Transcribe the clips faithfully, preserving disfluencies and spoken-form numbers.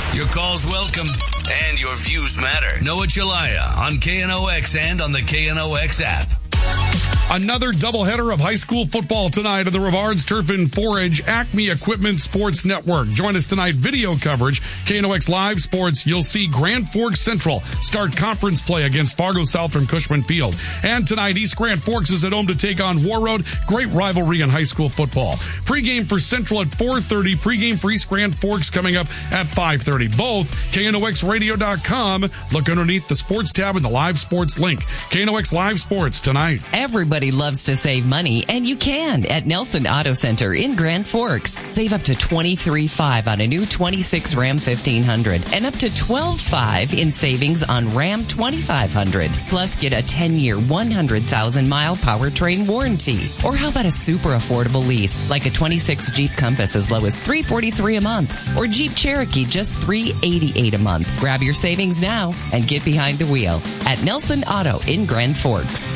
Your call's welcome, and your views matter. Noah Chalaya on K N O X and on the K N O X app. Another doubleheader of high school football tonight at the Rivards Turf and Forage Acme Equipment Sports Network. Join us tonight, video coverage, K N O X Live Sports. You'll see Grand Forks Central start conference play against Fargo South from Cushman Field. And tonight, East Grand Forks is at home to take on War Road. Great rivalry in high school football. Pregame for Central at four thirty. Pregame for East Grand Forks coming up at five thirty. Both K N O X radio dot com. Look underneath the sports tab and the live sports link. K N O X Live Sports tonight. Everybody loves to save money, and you can at Nelson Auto Center in Grand Forks. Save up to twenty-three thousand five hundred dollars on a new twenty-six Ram fifteen hundred and up to twelve thousand five hundred dollars in savings on Ram twenty-five hundred. Plus, get a ten-year, one hundred thousand mile powertrain warranty. Or how about a super affordable lease, like a twenty-six Jeep Compass as low as three hundred forty-three dollars a month, or Jeep Cherokee just three hundred eighty-eight dollars a month. Grab your savings now and get behind the wheel at Nelson Auto in Grand Forks.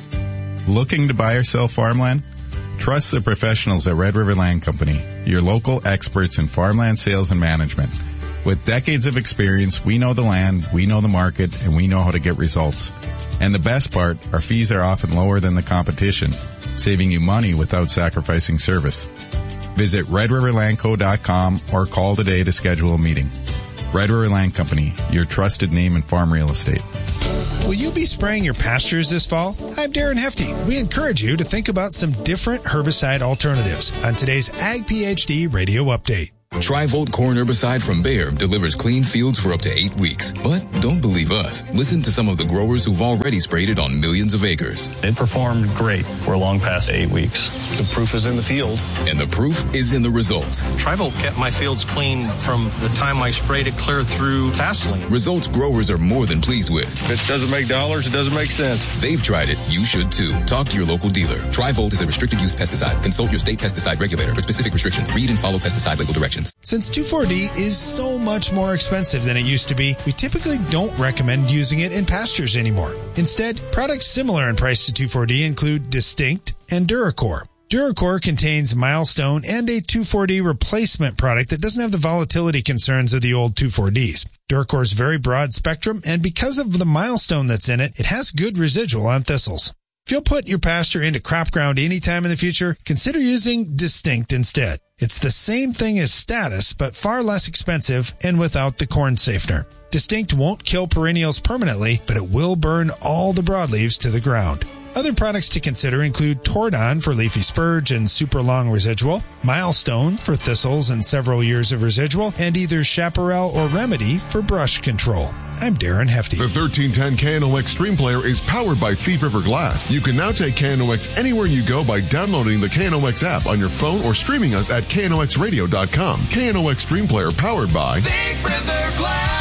Looking to buy or sell farmland? Trust the professionals at Red River Land Company, your local experts in farmland sales and management. With decades of experience, we know the land, we know the market, and we know how to get results. And the best part, our fees are often lower than the competition, saving you money without sacrificing service. Visit red river land co dot com or call today to schedule a meeting. Red River Land Company, your trusted name in farm real estate. Will you be spraying your pastures this fall? I'm Darren Hefty. We encourage you to think about some different herbicide alternatives on today's Ag PhD Radio Update. Tri-Volt corn herbicide from Bayer delivers clean fields for up to eight weeks. But don't believe us. Listen to some of the growers who've already sprayed it on millions of acres. It performed great for long past eight weeks. The proof is in the field. And the proof is in the results. Tri-Volt kept my fields clean from the time I sprayed it clear through tasseling. Results growers are more than pleased with. If it doesn't make dollars, it doesn't make sense. They've tried it. You should too. Talk to your local dealer. Tri-Volt is a restricted use pesticide. Consult your state pesticide regulator for specific restrictions. Read and follow pesticide label directions. Since two four D is so much more expensive than it used to be, we typically don't recommend using it in pastures anymore. Instead, products similar in price to two four D include Distinct and Duracor. Duracor contains Milestone and a two four D replacement product that doesn't have the volatility concerns of the old two four Ds. Duracor's very broad spectrum, and because of the Milestone that's in it, it has good residual on thistles. If you'll put your pasture into crop ground anytime in the future, consider using Distinct instead. It's the same thing as Status, but far less expensive and without the corn safener. Distinct won't kill perennials permanently, but it will burn all the broadleaves to the ground. Other products to consider include Tordon for leafy spurge and super long residual, Milestone for thistles and several years of residual, and either Chaparral or Remedy for brush control. I'm Darren Hefty. The thirteen ten K N O X Stream Player is powered by Thief River Glass. You can now take K N O X anywhere you go by downloading the K N O X app on your phone or streaming us at K N O X radio dot com. K N O X Stream Player powered by Thief River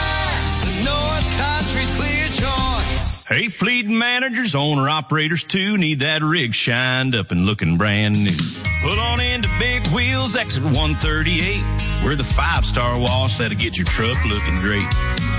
Glass, North Country's clear choice. Hey, fleet managers, owner-operators too, need that rig shined up and looking brand new. Pull on into Big Wheels, exit one thirty-eight. We're the five-star wash that'll get your truck looking great.